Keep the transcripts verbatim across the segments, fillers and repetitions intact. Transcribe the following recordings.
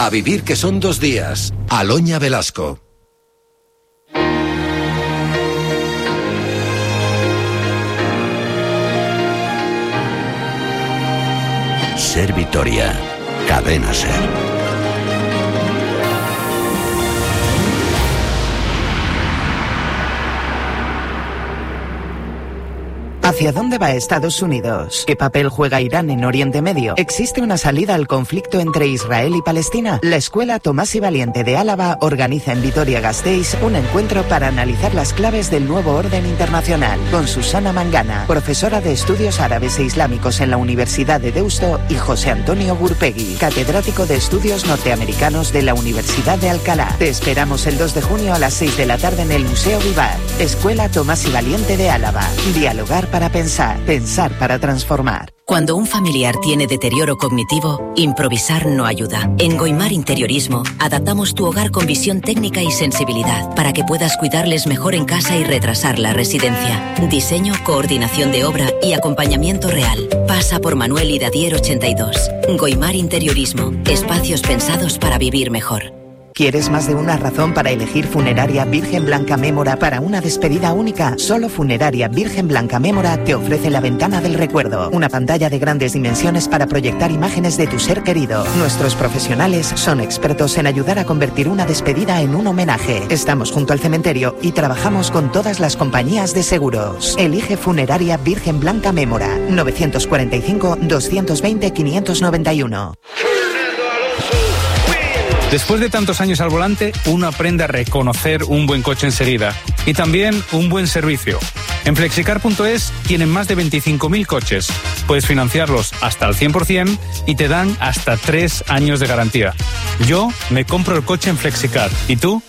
A vivir que son dos días. Aloña Velasco. Ser Vitoria. Cadena Ser. ¿Hacia dónde va Estados Unidos? ¿Qué papel juega Irán en Oriente Medio? ¿Existe una salida al conflicto entre Israel y Palestina? La Escuela Tomás y Valiente de Álava organiza en Vitoria-Gasteiz un encuentro para analizar las claves del nuevo orden internacional con Susana Mangana, profesora de Estudios Árabes e Islámicos en la Universidad de Deusto, y José Antonio Gurpegui, catedrático de Estudios Norteamericanos de la Universidad de Alcalá. Te esperamos el dos de junio a las seis de la tarde en el Museo Vivar. Escuela Tomás y Valiente de Álava. Dialogar para pensar, pensar para transformar. Cuando un familiar tiene deterioro cognitivo, improvisar no ayuda. En Goimar Interiorismo, adaptamos tu hogar con visión técnica y sensibilidad para que puedas cuidarles mejor en casa y retrasar la residencia. Diseño, coordinación de obra y acompañamiento real. Pasa por Manuel Idadier ochenta y dos. Goimar Interiorismo, espacios pensados para vivir mejor. ¿Quieres más de una razón para elegir Funeraria Virgen Blanca Mémora para una despedida única? Solo Funeraria Virgen Blanca Mémora te ofrece la ventana del recuerdo, una pantalla de grandes dimensiones para proyectar imágenes de tu ser querido. Nuestros profesionales son expertos en ayudar a convertir una despedida en un homenaje. Estamos junto al cementerio y trabajamos con todas las compañías de seguros. Elige Funeraria Virgen Blanca Mémora. novecientos cuarenta y cinco, doscientos veinte, quinientos noventa y uno. Después de tantos años al volante, uno aprende a reconocer un buen coche enseguida y también un buen servicio. En flexicar punto es tienen más de veinticinco mil coches. Puedes financiarlos hasta el cien por ciento y te dan hasta tres años de garantía. Yo me compro el coche en Flexicar. ¿Y tú?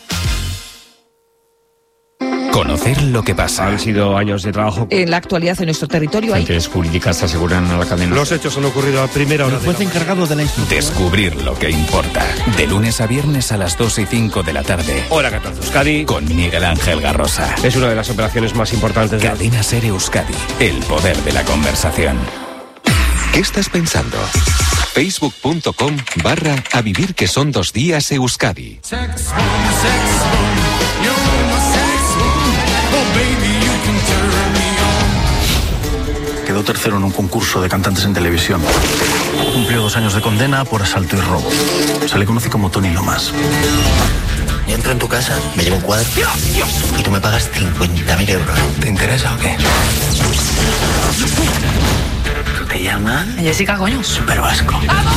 Conocer lo que pasa. Han sido años de trabajo. En la actualidad en nuestro territorio hay... Fuentes jurídicas aseguran a la cadena. Los hechos han ocurrido a primera hora. El juez encargado de la instrucción. Descubrir lo que importa. De lunes a viernes a las dos y cinco de la tarde. Hora catorce Euskadi. Con Miguel Ángel Garrosa. Es una de las operaciones más importantes de... Cadena Ser Euskadi. El poder de la conversación. ¿Qué estás pensando? Facebook punto com barra a vivir que son dos días Euskadi. Quedó tercero en un concurso de cantantes en televisión. Cumplió dos años de condena por asalto y robo. Se le conoce como Tony Lomas. Yo entro en tu casa, me llevo un cuadro y tú me pagas cincuenta mil euros. ¿Te interesa o qué? ¿Te llaman? Jessica, coño. Super Vasco.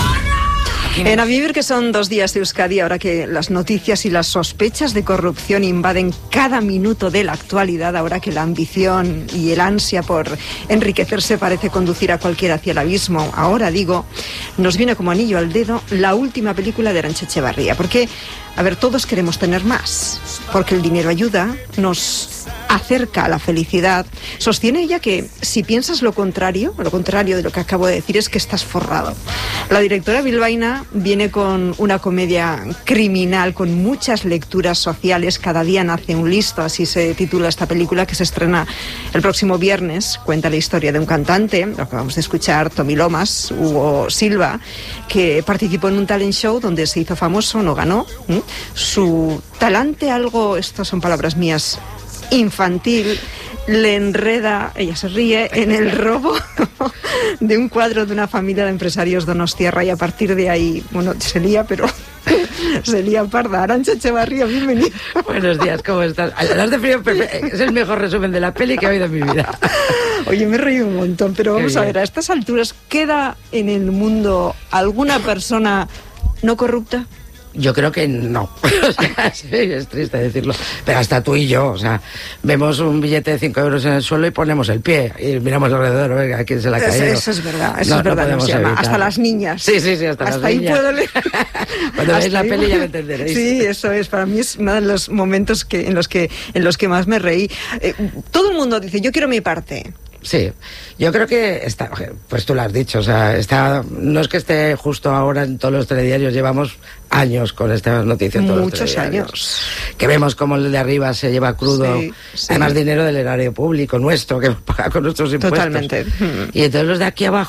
En A Vivir que son dos días de Euskadi, ahora que las noticias y las sospechas de corrupción invaden cada minuto de la actualidad, ahora que la ambición y el ansia por enriquecerse parece conducir a cualquiera hacia el abismo, ahora digo, nos viene como anillo al dedo la última película de Arantxa Echevarría, porque, a ver, todos queremos tener más, porque el dinero ayuda, nos acerca a la felicidad. Sostiene ella que si piensas lo contrario, lo contrario de lo que acabo de decir, es que estás forrado. La directora bilbaína viene con una comedia criminal con muchas lecturas sociales. Cada día nace un listo, así se titula esta película, que se estrena el próximo viernes. Cuenta la historia de un cantante, lo acabamos de escuchar, Tommy Lomas, Hugo Silva, que participó en un talent show donde se hizo famoso, no ganó. ¿Mm? Su talante, algo, estas son palabras mías, infantil, le enreda, ella se ríe, en el robo de un cuadro de una familia de empresarios donostiarra, y a partir de ahí, bueno, se lía, pero se lía parda. Arantxa Echevarría, bienvenida. Buenos días, ¿cómo estás? Las de frío, es el mejor resumen de la peli que he oído en mi vida. Oye, me he reído un montón, pero vamos a ver, a estas alturas, ¿queda en el mundo alguna persona no corrupta? Yo creo que no. O sea, sí, es triste decirlo. Pero hasta tú y yo, o sea, vemos un billete de cinco euros en el suelo y ponemos el pie y miramos alrededor a ver a quién se la ha caído. Eso, eso es verdad, eso no, es verdad. No nos llama. Hasta las niñas. Sí, sí, sí, hasta, hasta las ahí niñas. puedo leer. Cuando veáis la peli ya me entenderéis. Sí, eso es. Para mí es uno de los momentos que, en los que en los que más me reí. Eh, todo el mundo dice, yo quiero mi parte. Sí, yo creo que está, pues tú lo has dicho, o sea, está, no es que esté justo ahora en todos los telediarios, llevamos años con estas noticias. Muchos años. Que vemos cómo el de arriba se lleva crudo, sí, sí. Además dinero del erario público nuestro, que paga con nuestros impuestos. Totalmente. Y entonces los de aquí abajo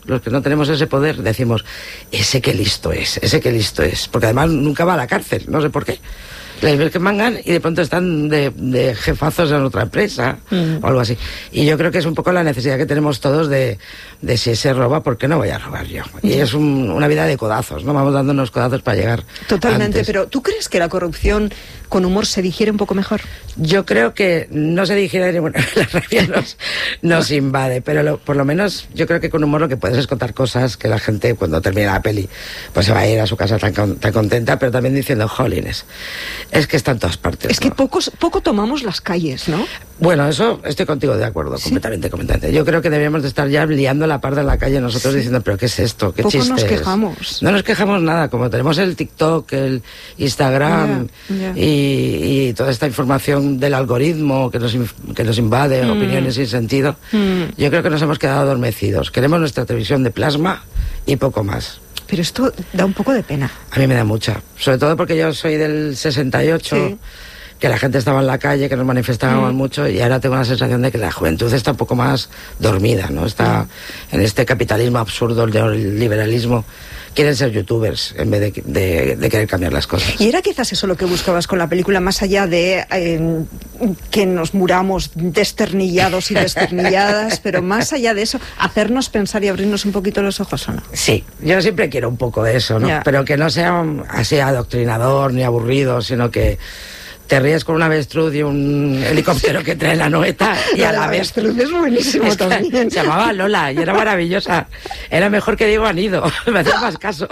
los que no tenemos ese poder, decimos, ese que listo es, ese que listo es. Porque además nunca va a la cárcel, no sé por qué. Les ves que mangan y de pronto están de, de jefazos en otra empresa mm. o algo así. Y yo creo que es un poco la necesidad que tenemos todos de, de si se roba, ¿por qué no voy a robar yo? Y es un, una vida de codazos, ¿no? Vamos dándonos codazos para llegar. Totalmente, antes. Pero ¿tú crees que la corrupción con humor se digiere un poco mejor? Yo creo que no se digiere, bueno, la rabia nos, nos invade, pero lo, por lo menos yo creo que con humor lo que puedes es contar cosas que la gente cuando termina la peli pues se va a ir a su casa tan, tan contenta, pero también diciendo, jolines, es que está en todas partes. Es ¿no? que pocos, poco tomamos las calles, ¿no? Bueno, eso estoy contigo de acuerdo, ¿sí? completamente, completamente. Yo creo que deberíamos de estar ya liando la parda en la calle nosotros sí. diciendo, pero ¿qué es esto? ¿Qué poco chiste nos es? quejamos. No nos quejamos nada, como tenemos el TikTok, el Instagram yeah, yeah. Y, y toda esta información del algoritmo que nos, que nos invade, mm. opiniones sin sentido, mm. yo creo que nos hemos quedado adormecidos. Queremos nuestra televisión de plasma y poco más. Pero esto da un poco de pena. A mí me da mucha, sobre todo porque yo soy del sesenta y ocho, sí. que la gente estaba en la calle, que nos manifestábamos mm. mucho, y ahora tengo la sensación de que la juventud está un poco más dormida, ¿no? Está mm. en este capitalismo absurdo, el neoliberalismo. Quieren ser youtubers en vez de, de, de querer cambiar las cosas. Y era quizás eso lo que buscabas con la película, más allá de eh, que nos muramos desternillados y desternilladas, pero más allá de eso, hacernos pensar y abrirnos un poquito los ojos, ¿o no? Sí, yo siempre quiero un poco de eso, ¿no? Yeah. Pero que no sea así adoctrinador ni aburrido, sino que te ríes con un avestruz y un helicóptero que trae la noeta y a la vez... avestruz es buenísimo es también. Se llamaba Lola y era maravillosa. Era mejor que Diego Anido, me hacía más caso.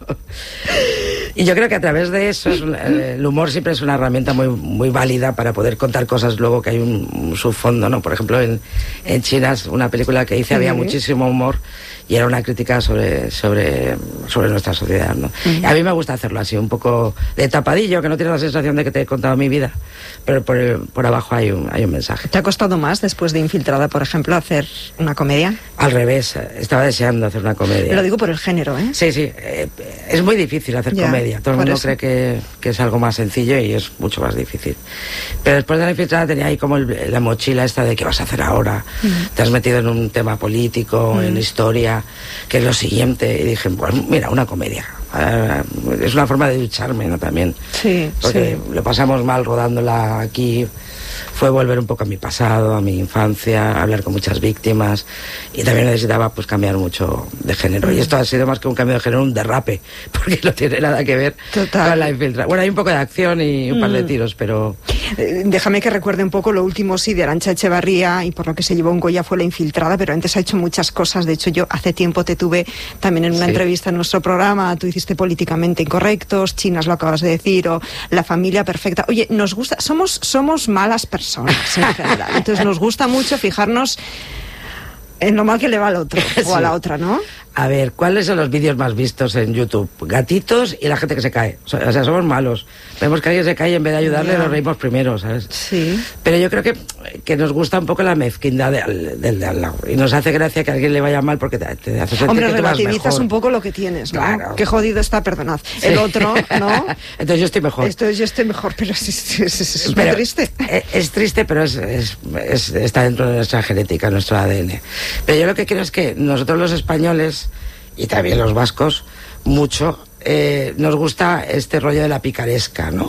Y yo creo que a través de eso, es un, el humor siempre es una herramienta muy muy válida para poder contar cosas luego que hay un, un subfondo, ¿no? Por ejemplo, en, en China, una película que hice, había uh-huh. muchísimo humor y era una crítica sobre sobre sobre nuestra sociedad, ¿no? Uh-huh. A mí me gusta hacerlo así, un poco de tapadillo, que no tienes la sensación de que te he contado mi vida, pero por, el, por abajo hay un, hay un mensaje. ¿Te ha costado más después de Infiltrada, por ejemplo, hacer una comedia? Al revés, estaba deseando hacer una comedia. Lo digo por el género, ¿eh? Sí, sí, eh, es muy difícil hacer ya, comedia. Todo el mundo eso. cree que, que es algo más sencillo y es mucho más difícil. Pero después de la Infiltrada tenía ahí como el, la mochila esta de qué vas a hacer ahora. Mm. Te has metido en un tema político, mm. en historia, que es lo siguiente. Y dije, pues mira, una comedia. Uh, es una forma de ducharme, ¿no? También. Sí, porque sí. lo pasamos mal rodándola aquí. Fue volver un poco a mi pasado, a mi infancia, hablar con muchas víctimas, y también necesitaba pues cambiar mucho de género. Y esto ha sido más que un cambio de género, un derrape, porque no tiene nada que ver Total. con la Infiltrada. Bueno, hay un poco de acción y un mm. par de tiros, pero... Eh, déjame que recuerde un poco lo último, sí, de Arantxa Echevarría, y por lo que se llevó un Goya fue La Infiltrada, pero antes ha hecho muchas cosas. De hecho, yo hace tiempo te tuve también en una sí. entrevista en nuestro programa, tú hiciste Políticamente Incorrectos, Chinas, lo acabas de decir, o La Familia Perfecta. Oye, nos gusta, somos, somos malas personas en general, entonces nos gusta mucho fijarnos en lo mal que le va al otro o sí. a la otra, ¿no? A ver, ¿cuáles son los vídeos más vistos en YouTube? Gatitos y la gente que se cae. O sea, somos malos. Vemos que alguien se cae y en vez de ayudarle yeah. nos reímos primero, ¿sabes? Sí. Pero yo creo que, que nos gusta un poco la mezquindad del de, de, de al lado. Y nos hace gracia que a alguien le vaya mal porque te, te hace sentir Hombre, que tú vas mejor. relativizas un poco lo que tienes, ¿no? Claro. Qué jodido está, perdonad. Sí. El otro, ¿no? Entonces yo estoy mejor. Esto yo estoy mejor, pero es, es, es, es pero muy triste. Es, es triste, pero es, es, es, está dentro de nuestra genética, nuestro A D N. Pero yo lo que quiero es que nosotros los españoles... y también los vascos, mucho, eh, nos gusta este rollo de la picaresca, ¿no?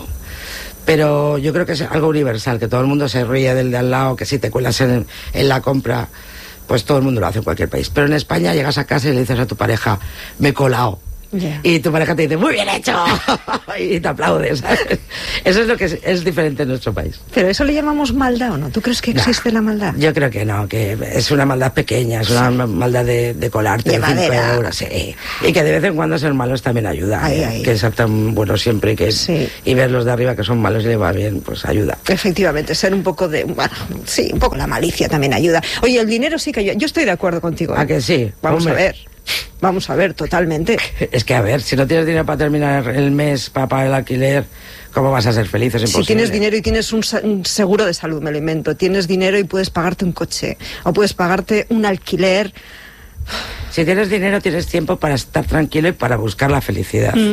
Pero yo creo que es algo universal, que todo el mundo se ríe del de al lado, que si te cuelas en, en la compra, pues todo el mundo lo hace en cualquier país. Pero en España llegas a casa y le dices a tu pareja, me he colado. Yeah. Y tu pareja te dice, muy bien hecho, y te aplaudes, ¿sabes? Eso es lo que es, es diferente en nuestro país. ¿Pero eso le llamamos maldad o no? ¿Tú crees que existe no, la maldad? Yo creo que no, que es una maldad pequeña, es una sí. maldad de, de colarte de madera. Euros, sí. Y que de vez en cuando ser malos también ayuda, ay, ¿eh? ay. Que ser tan bueno siempre y que sí. y ver los de arriba que son malos y le va bien, pues ayuda. Efectivamente, ser un poco de, bueno, sí, un poco la malicia también ayuda. Oye, el dinero sí que ayuda. Yo estoy de acuerdo contigo. ¿A que sí? Vamos Hombre. a ver. Vamos a ver, totalmente. Es que, a ver, si no tienes dinero para terminar el mes, para pagar el alquiler, ¿cómo vas a ser feliz? Es imposible. Si tienes dinero y tienes un, un seguro de salud, me lo invento, tienes dinero y puedes pagarte un coche, o puedes pagarte un alquiler... Si tienes dinero, tienes tiempo para estar tranquilo y para buscar la felicidad. Mm.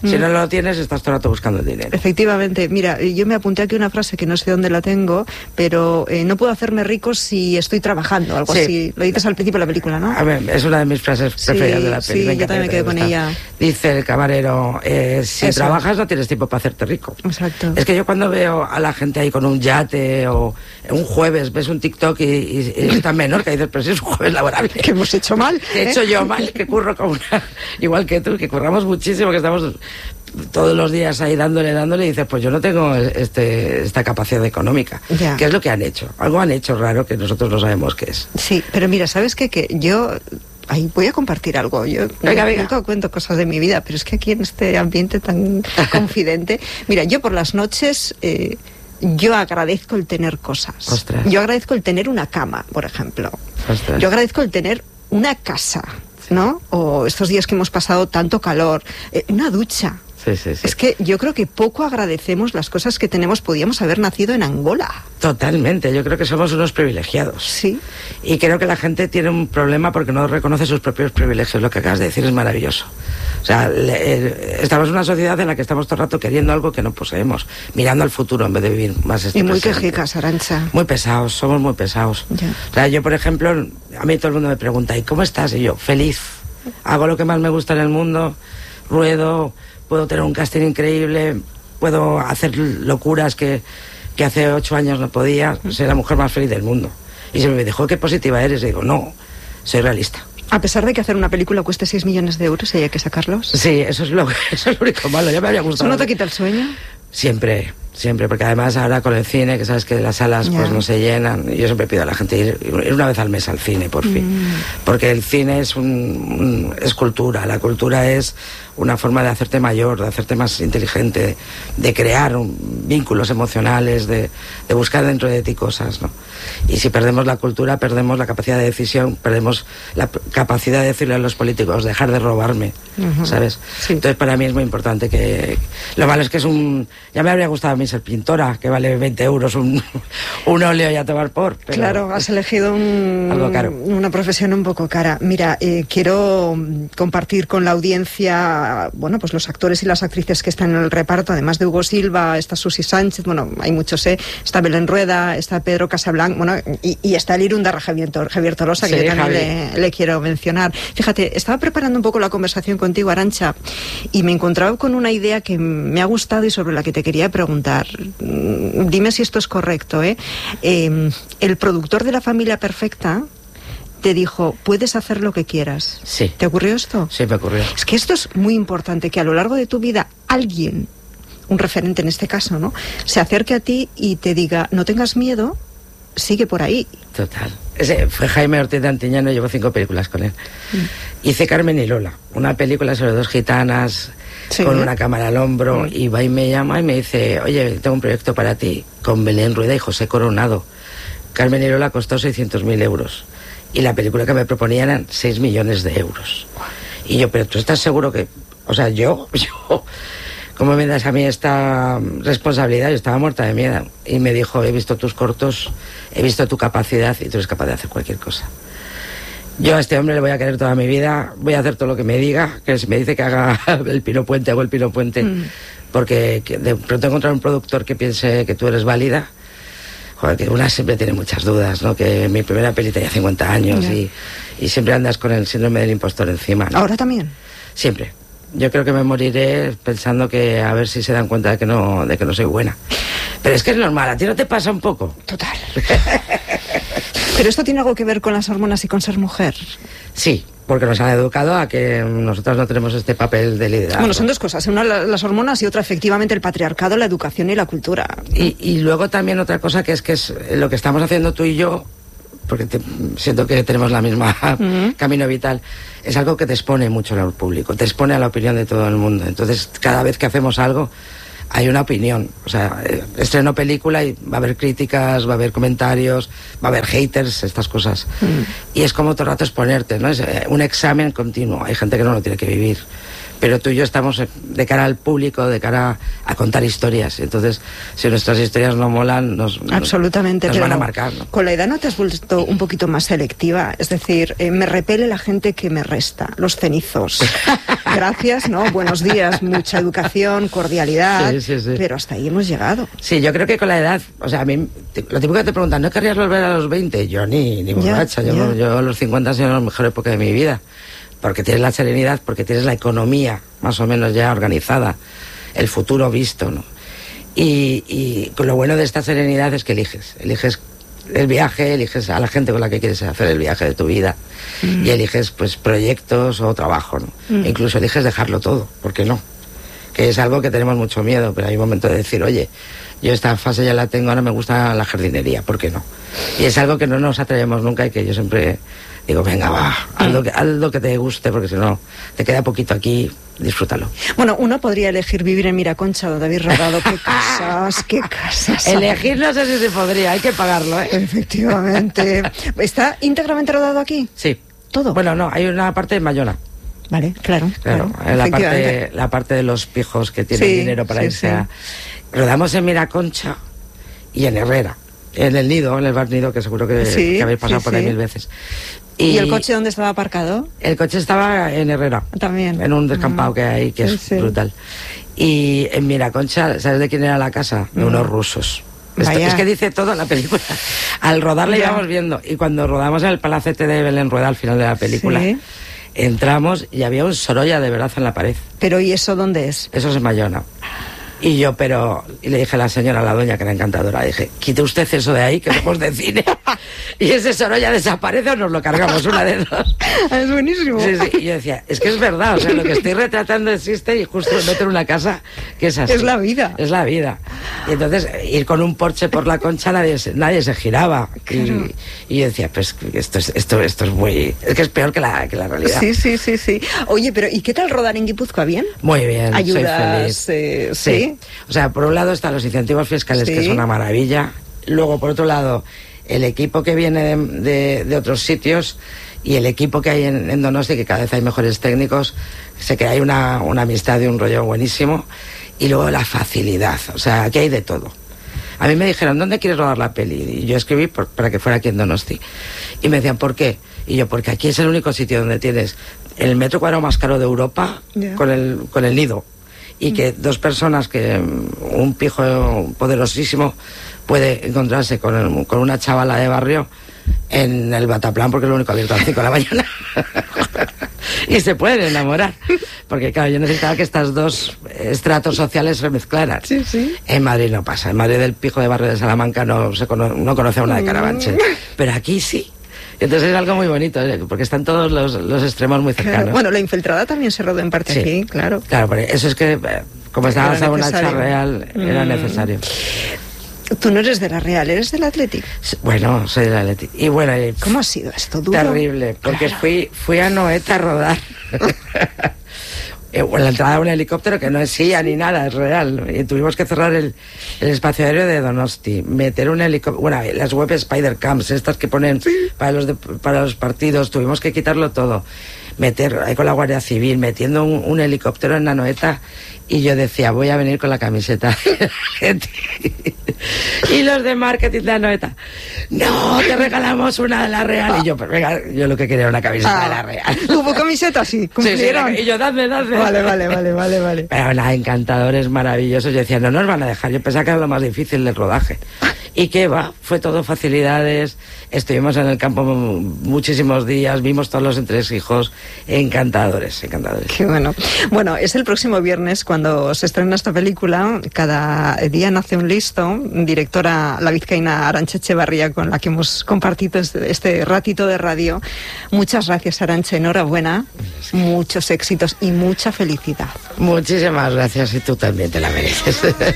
Si Mm. no lo tienes, estás todo el rato buscando el dinero. Efectivamente, mira, yo me apunté aquí una frase que no sé dónde la tengo, pero eh, no puedo hacerme rico si estoy trabajando, algo Sí. así. Lo dices al principio de la película, ¿no? A ver, es una de mis frases Sí, preferidas de la sí, película. yo también me quedé con ella. Dice el camarero, eh, si Eso. trabajas no tienes tiempo para hacerte rico. Exacto. Es que yo cuando veo a la gente ahí con un yate o un jueves ves un TikTok y, y, y es tan menor que dices, pero si es un jueves laborable. Que hemos hecho mal. Que he ¿eh? hecho yo mal, que curro como una... Igual que tú, que curramos muchísimo, que estamos todos los días ahí dándole, dándole, y dices, pues yo no tengo este, esta capacidad económica. Ya. ¿Qué es lo que han hecho? Algo han hecho raro que nosotros no sabemos qué es. Sí, pero mira, ¿sabes qué? Que yo... Ay, voy a compartir algo. Yo Venga, venga. nunca cuento cosas de mi vida, pero es que aquí en este ambiente tan confidente... Mira, yo por las noches... Eh, yo agradezco el tener cosas. Ostras. Yo agradezco el tener una cama, por ejemplo. Ostras. Yo agradezco el tener una casa, ¿no? O estos días que hemos pasado tanto calor, eh, una ducha. Sí, sí, sí. Es que yo creo que poco agradecemos las cosas que tenemos. Podíamos haber nacido en Angola. Totalmente, yo creo que somos unos privilegiados. Sí. Y creo que la gente tiene un problema porque no reconoce sus propios privilegios. Lo que acabas de decir es maravilloso. O sea, le, eh, estamos en una sociedad en la que estamos todo el rato queriendo algo que no poseemos, mirando al futuro en vez de vivir más este Y muy presente. quejicas, Arantxa. Muy pesados, somos muy pesados. Ya. O sea, yo, por ejemplo, a mí todo el mundo me pregunta, ¿y cómo estás? Y yo, feliz. Hago lo que más me gusta en el mundo, ruedo, puedo tener un casting increíble, puedo hacer locuras que, que hace ocho años no podía, soy la mujer más feliz del mundo. Y se me dijo, qué positiva eres. Y digo, no, soy realista. A pesar de que hacer una película cueste seis millones de euros y hay que sacarlos. Sí, eso es lo, eso es lo único malo, ya me habría gustado. ¿Eso no te quita el sueño? Siempre, siempre, porque además ahora con el cine, que sabes que las salas Ya. pues no se llenan, y yo siempre pido a la gente ir, ir una vez al mes al cine, por fin. Mm. Porque el cine es, un, un- es cultura, la cultura es una forma de hacerte mayor, de hacerte más inteligente, de, de crear un- vínculos emocionales, de, de buscar dentro de ti cosas, ¿no? Y si perdemos la cultura, perdemos la capacidad de decisión, perdemos la p- capacidad de decirle a los políticos, dejar de robarme, Ujú. ¿sabes? Sí. Entonces para mí es muy importante que... Lo malo es que es un... Ya me habría gustado a mí ser pintora, que vale veinte euros un, un óleo y a tomar por. Pero Claro, has elegido un- algo caro. una profesión un poco cara. Mira, eh, quiero mm, compartir con la audiencia, bueno, pues los actores y las actrices que están en el reparto, además de Hugo Silva, está Susi Sánchez, bueno, hay muchos, ¿eh? Está Belén Rueda, está Pedro Casablanc, bueno, y, y está el Irundarra Javier, Tor- Javier Tolosa, que Sí, yo también Javi. le, le quiero mencionar. Fíjate, estaba preparando un poco la conversación contigo, Arantxa, y me encontraba con una idea que me ha gustado y sobre la que te quería preguntar. Mm, Dime si esto es correcto, ¿eh? Eh, el productor de La Familia Perfecta te dijo, puedes hacer lo que quieras. Sí. ¿Te ocurrió esto? Sí, me ocurrió. Es que esto es muy importante, que a lo largo de tu vida alguien, un referente en este caso, ¿no?, se acerque a ti y te diga, no tengas miedo, sigue por ahí. Total. Ese fue Jaime Ortiz de Antiñano, llevo cinco películas con él. Hice Carmen y Lola, una película sobre dos gitanas Sí. con una cámara al hombro, Mm. y va y me llama y me dice, oye, tengo un proyecto para ti, con Belén Rueda y José Coronado. Carmen y Lola costó seiscientos mil euros. Y la película que me proponían eran seis millones de euros. Y yo, pero tú estás seguro que... O sea, yo, yo... ¿Cómo me das a mí esta responsabilidad? Yo estaba muerta de miedo. Y me dijo, he visto tus cortos, he visto tu capacidad y tú eres capaz de hacer cualquier cosa. Yo a este hombre le voy a querer toda mi vida, voy a hacer todo lo que me diga, que si me dice que haga el Pino Puente, hago el Pino Puente, Mm. porque que de pronto encontrar un productor que piense que tú eres válida, joder, que una siempre tiene muchas dudas, ¿no? Que mi primera peli tenía cincuenta años Ya. y, y siempre andas con el síndrome del impostor encima, ¿no? Ahora también. Siempre. Yo creo que me moriré pensando que a ver si se dan cuenta de que no, de que no soy buena. Pero es que es normal, ¿a ti no te pasa un poco? Total. Pero esto tiene algo que ver con las hormonas y con ser mujer. Sí, porque nos han educado a que nosotras no tenemos este papel de liderazgo. Bueno, son dos cosas. Una la- las hormonas y otra efectivamente el patriarcado, la educación y la cultura. Y, y luego también otra cosa que es que es lo que estamos haciendo tú y yo, porque te- siento que tenemos la misma Ujú. camino vital, es algo que te expone mucho al público, te expone a la opinión de todo el mundo. Entonces, cada vez que hacemos algo, hay una opinión. O sea, eh, estreno película y va a haber críticas, va a haber comentarios, va a haber haters, estas cosas. Y es como todo el rato exponerte, ¿no? Es eh, un examen continuo. Hay gente que no lo tiene que vivir. pero tú y yo estamos de cara al público, de cara a contar historias. Entonces, si nuestras historias no molan, nos, absolutamente, nos pero van a marcar, ¿no? Con la edad no te has vuelto un poquito más selectiva, es decir, eh, me repele la gente que me resta, los cenizos. Gracias, ¿no? Buenos días, mucha educación, cordialidad, sí, sí, sí. Pero hasta ahí hemos llegado. Sí, yo creo que con la edad, o sea, a mí, lo típico que te preguntan, ¿no querrías volver a los veinte? Yo ni, ni borracha, yo, no, yo a los cincuenta han sido la mejor época de mi vida, porque tienes la serenidad, porque tienes la economía más o menos ya organizada, el futuro visto, ¿no? Y, y lo bueno de esta serenidad es que eliges, eliges el viaje, eliges a la gente con la que quieres hacer el viaje de tu vida, mm. y eliges pues proyectos o trabajo, ¿no? Mm. E incluso eliges dejarlo todo, ¿por qué no? Que es algo que tenemos mucho miedo, pero hay un momento de decir, oye, yo esta fase ya la tengo, ahora me gusta la jardinería, ¿por qué no? Y es algo que no nos atrevemos nunca y que yo siempre digo, venga, va, haz lo que, haz lo que te guste, porque si no, te queda poquito aquí, disfrútalo. Bueno, uno podría elegir vivir en Miraconcha, donde habéis rodado. ¡Qué casas, qué casas! Elegir no sé si se podría, hay que pagarlo, ¿eh? Efectivamente. ¿Está íntegramente rodado aquí? Sí. ¿Todo? Bueno, no, hay una parte en Bayona. Vale, claro. Claro, claro la, parte, la parte de los pijos que tienen sí, dinero para sí, irse sí. a... Rodamos en Miraconcha y en Herrera, en el Nido, en el Bar Nido, que seguro que, sí, que habéis pasado sí, por ahí sí. mil veces. Y, ¿Y el coche dónde estaba aparcado? El coche estaba en Herrera. También. En un descampado uh-huh. que hay, que es sí, brutal. Y en Miraconcha, ¿sabes de quién era la casa? De uh-huh. unos rusos. Esto, es que dice todo en la película. Al rodar la íbamos viendo. Y cuando rodamos en el palacete de Belén Rueda al final de la película... Sí. Entramos y había un Sorolla de verdad en la pared. ¿Pero y eso dónde es? Eso es en Bayona. Y yo, pero... Y le dije a la señora, a la doña, que era encantadora, dije, quite usted eso de ahí, que somos de cine. Y ese Sorolla desaparece o nos lo cargamos, una de dos. Es buenísimo. Sí, sí. Y yo decía, es que es verdad, o sea, lo que estoy retratando existe y justo me meto en una casa que es así. Es la vida. Es la vida. Y entonces, ir con un Porsche por la Concha, nadie se, nadie se giraba. Claro. Y, y yo decía, pues esto es, esto, esto es muy... Es que es peor que la, que la realidad. Sí, sí, sí, sí. Oye, pero ¿y qué tal rodar en Guipúzcoa? ¿Bien? Muy bien, ¿Ayudas, soy feliz. Eh, sí. sí. O sea, por un lado están los incentivos fiscales, sí. que son una maravilla. Luego, por otro lado, el equipo que viene de, de, de otros sitios y el equipo que hay en, en Donosti, que cada vez hay mejores técnicos. Sé que hay una, una amistad y un rollo buenísimo. Y luego la facilidad. O sea, aquí hay de todo. A mí me dijeron, ¿dónde quieres rodar la peli? Y yo escribí por, para que fuera aquí en Donosti. Y me decían, ¿por qué? Y yo, porque aquí es el único sitio donde tienes el metro cuadrado más caro de Europa, yeah. con el, con el Nido. Y que dos personas, que un pijo poderosísimo puede encontrarse con, el, con una chavala de barrio en el Bataplan, porque es lo único abierto a las cinco de la mañana. Y se pueden enamorar. Porque claro, yo necesitaba que estas dos estratos sociales se mezclaran. Sí, sí. En Madrid no pasa. En Madrid el pijo de barrio de Salamanca no, se cono, no conoce a una de Carabanchel. Pero aquí sí. Entonces es algo muy bonito, ¿eh? Porque están todos los, los extremos muy cercanos. Claro. Bueno, La Infiltrada también se rodó en parte sí. aquí, claro. Claro, pero eso es que, como estaba basado en una hacha real, mm. era necesario. Tú no eres de la Real, eres del Athletic. Bueno, soy del Athletic. Y bueno, y, ¿cómo ha sido esto? ¿Duro? Terrible, porque claro. fui, fui a Noeta a rodar. En la entrada de un helicóptero que no es S I A ni nada, es real. Y tuvimos que cerrar el, el espacio aéreo de Donosti, meter un helicóptero, bueno, las web Spider Cams, estas que ponen sí. para los de, para los partidos, tuvimos que quitarlo todo. Meter ahí con la Guardia Civil, metiendo un, un helicóptero en Anoeta, y yo decía, voy a venir con la camiseta. Y los de marketing de Anoeta, no, te regalamos una de la Real. Y yo, pues venga, yo lo que quería era una camiseta ah, de la Real. ¿Hubo camiseta? Sí, cumplieron. Sí, sí, y yo, dame, dame. Vale, vale, vale, vale, vale. Pero nada, encantadores, maravillosos. Yo decía, no nos van a dejar. Yo pensaba que era lo más difícil del rodaje. Y qué va, fue todo facilidades. Estuvimos en el campo muchísimos días, vimos todos los entresijos. Encantadores, encantadores. Qué bueno. Bueno, es el próximo viernes cuando se estrena esta película. Cada día nace un listo. Directora la vizcaína Arantxa Echevarría, con la que hemos compartido este, este ratito de radio. Muchas gracias, Arantxa. Enhorabuena. Sí. Muchos éxitos y mucha felicidad. Muchísimas gracias, y tú también te la mereces.